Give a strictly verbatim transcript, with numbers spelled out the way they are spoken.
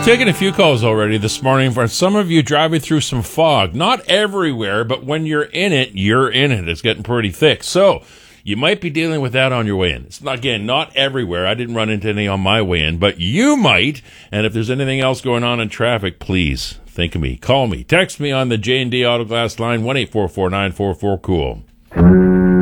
Taking a few calls already this morning for some of you driving through some fog. Not everywhere, but when you're in it, you're in it. It's getting pretty thick. So you might be dealing with that on your way in. It's not, again, not everywhere. I didn't run into any on my way in, but you might. And if there's anything else going on in traffic, please think of me. Call me. Text me on the J and D Autoglass line, one eight four four nine four four cool.